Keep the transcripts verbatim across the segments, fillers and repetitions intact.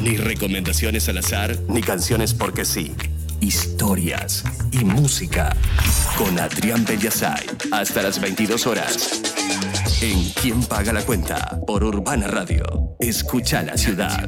Ni recomendaciones al azar, ni canciones porque sí. Historias y música con Adrián Bellasay hasta las veintidós horas. En ¿Quién paga la cuenta? Por Urbana Radio. Escucha la ciudad.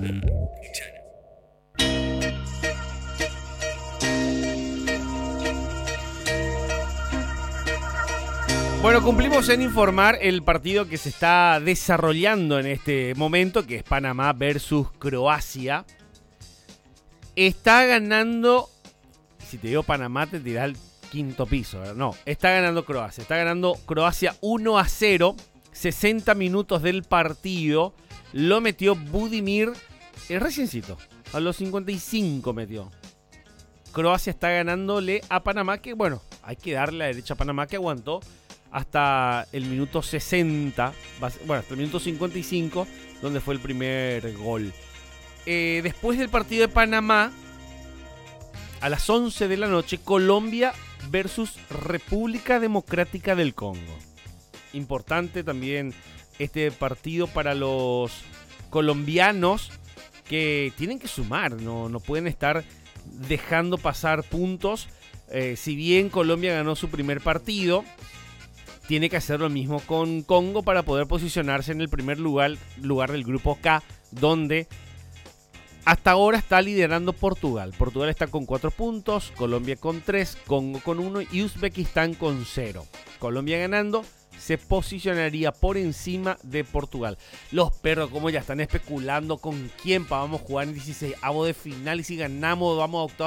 Bueno, cumplimos en informar el partido que se está desarrollando en este momento, que es Panamá versus Croacia. Está ganando, si te digo Panamá te tirás al quinto piso, ¿verdad? No, está ganando Croacia. Está ganando Croacia uno a cero, sesenta minutos del partido. Lo metió Budimir, el reciencito, a los cincuenta y cinco metió. Croacia está ganándole a Panamá, que bueno, hay que darle la derecha a Panamá, que aguantó hasta el minuto sesenta, bueno, hasta el minuto cincuenta y cinco, donde fue el primer gol. Eh, después del partido de Panamá, a las once de la noche, Colombia versus República Democrática del Congo. Importante también este partido para los colombianos, que tienen que sumar, no, no pueden estar dejando pasar puntos. Eh, si bien Colombia ganó su primer partido, tiene que hacer lo mismo con Congo para poder posicionarse en el primer lugar, lugar del grupo K, donde hasta ahora está liderando Portugal. Portugal está con cuatro puntos, Colombia con tres, Congo con uno y Uzbekistán con cero. Colombia ganando se posicionaría por encima de Portugal. Los perros como ya están especulando con quién vamos a jugar en dieciséis avos de final, y si ganamos vamos a octavos